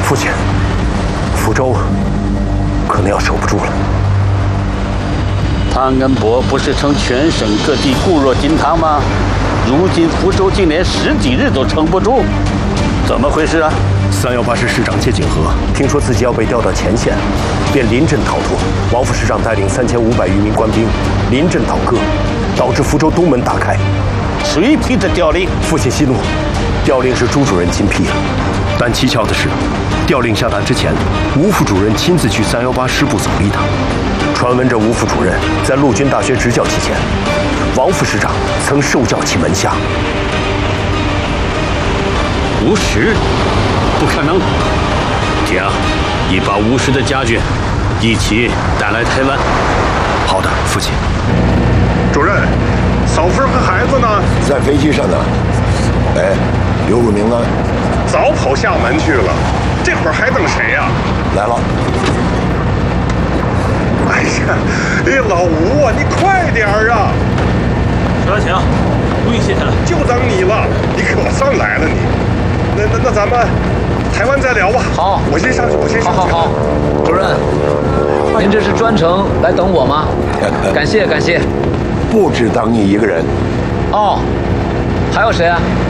父亲，福州可能要守不住了。 汤恩伯不是称全省各地固若金汤吗？如今福州竟连10几日都撑不住，怎么回事啊 ？318师师长谢景和听说自己要被调到前线，便临阵逃脱。王副师长带领3500余名官兵临阵倒戈，导致福州东门大开。 谁批的调令？ 父亲息怒，调令是朱主任亲批。但蹊跷的是，调令下达之前，吴副主任亲自去318师部走了一趟。传闻这吴副主任在陆军大学执教期间，王副师长曾受教其门下。 吴石，不可能！姐啊，你把吴石的家眷一起带来台湾。 好的，父亲。 主任，嫂夫和孩子呢？ 在飞机上呢。哎，刘汝明呢？ 早跑厦门去了，这会儿还等谁呀？ 来了。 哎呀，老吴啊，你快点儿啊！ 少请，不用谢了。 就等你了，你可算来了你。那咱们台湾再聊吧。 好， 我先上去。 好，主任，您这是专程来等我吗？感谢。 不只等你一个人。 哦，还有谁啊？